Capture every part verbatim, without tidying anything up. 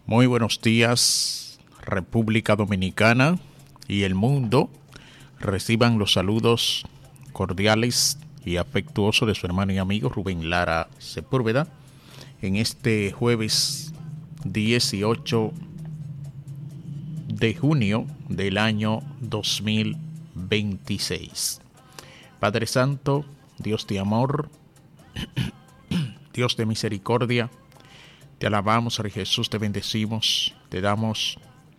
Muy buenos días, República Dominicana y el mundo. Reciban los saludos cordiales y afectuosos de su hermano y amigo Rubén Lara Sepúlveda en este jueves dieciocho de junio del año dos mil veintiséis. Padre Santo, Dios de amor, Dios de misericordia, te alabamos, Rey Jesús, te bendecimos, te damos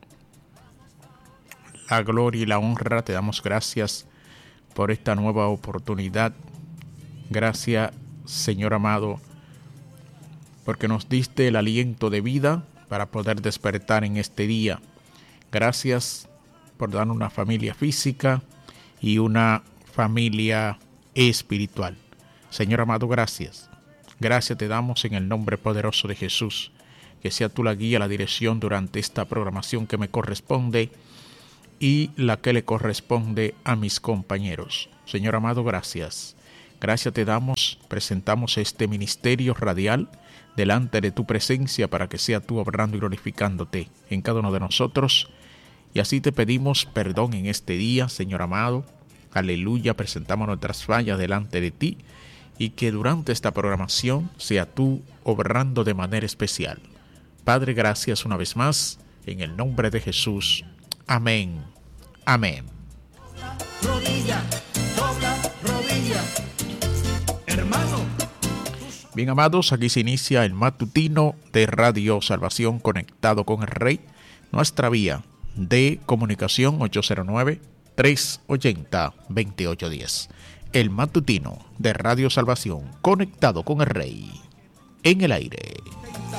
la gloria y la honra, te damos gracias por esta nueva oportunidad. Gracias, Señor amado, porque nos diste el aliento de vida para poder despertar en este día. Gracias por darnos una familia física y una familia espiritual. Señor amado, gracias. Gracias te damos en el nombre poderoso de Jesús. Que sea tú la guía, la dirección durante esta programación que me corresponde y la que le corresponde a mis compañeros. Señor amado, gracias. Gracias te damos, presentamos este ministerio radial delante de tu presencia para que sea tú obrando y glorificándote en cada uno de nosotros. Y así te pedimos perdón en este día, Señor amado. Aleluya, presentamos nuestras fallas delante de ti. Y que durante esta programación sea tú obrando de manera especial. Padre, gracias una vez más, en el nombre de Jesús. Amén. Amén. Rodilla, dobla rodilla, hermano. Bien, amados, aquí se inicia el matutino de Radio Salvación conectado con el Rey. Nuestra vía de comunicación ocho cero nueve, tres ocho cero, dos ocho uno cero. El matutino de Radio Salvación conectado con el Rey. En el aire.